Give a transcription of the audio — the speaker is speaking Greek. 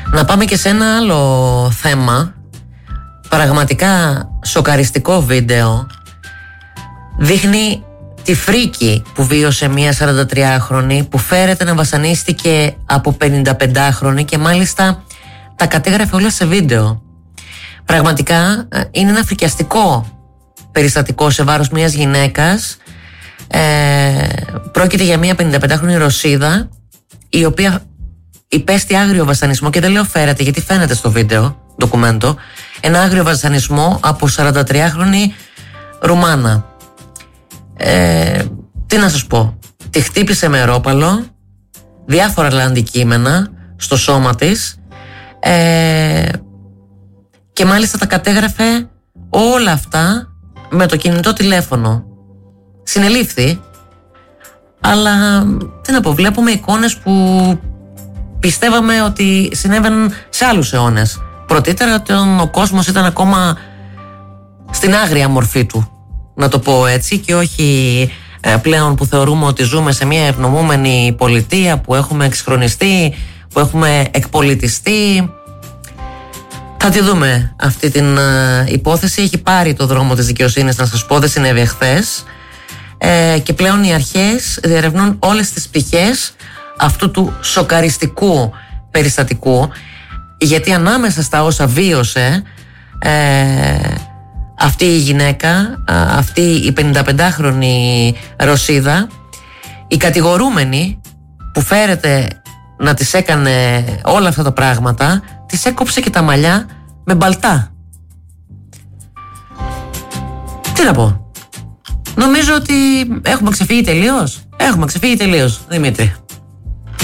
Να πάμε και σε ένα άλλο θέμα. Πραγματικά σοκαριστικό βίντεο. Δείχνει τη φρίκη που βίωσε μια 43χρονη που φέρεται να βασανίστηκε από 55χρονη και μάλιστα τα κατέγραφε όλα σε βίντεο. Πραγματικά είναι ένα φρικιαστικό περιστατικό σε βάρος μιας γυναίκας. Πρόκειται για μια 55χρονη Ρωσίδα η οποία υπέστη άγριο βασανισμό, και δεν λέω φέρεται γιατί φαίνεται στο βίντεο ντοκουμέντο, ένα άγριο βασανισμό από 43χρονη Ρουμάνα. Τι να σας πω, τη χτύπησε με ρόπαλο, διάφορα άλλα αντικείμενα στο σώμα της, και μάλιστα τα κατέγραφε όλα αυτά με το κινητό τηλέφωνο. Συνελήφθη, αλλά τι να πω, βλέπουμε εικόνες που πιστεύαμε ότι συνέβαιναν σε άλλους αιώνες. Πρωτήτερα ο κόσμος ήταν ακόμα στην άγρια μορφή του, να το πω έτσι, και όχι πλέον που θεωρούμε ότι ζούμε σε μια ευνομούμενη πολιτεία, που έχουμε εξυγχρονιστεί, που έχουμε εκπολιτιστεί. Θα τη δούμε αυτή την υπόθεση. Έχει πάρει το δρόμο της δικαιοσύνης, να σας πω, δεν συνέβη εχθές, και πλέον οι αρχές διερευνούν όλες τις πτυχές αυτού του σοκαριστικού περιστατικού, γιατί ανάμεσα στα όσα βίωσε αυτή η γυναίκα, αυτή η 55χρονη Ρωσίδα, η κατηγορούμενη που φέρεται να της έκανε όλα αυτά τα πράγματα, της έκοψε και τα μαλλιά με μπαλτά. Τι να πω, νομίζω ότι έχουμε ξεφύγει τελείως. Έχουμε ξεφύγει τελείως, Δημήτρη.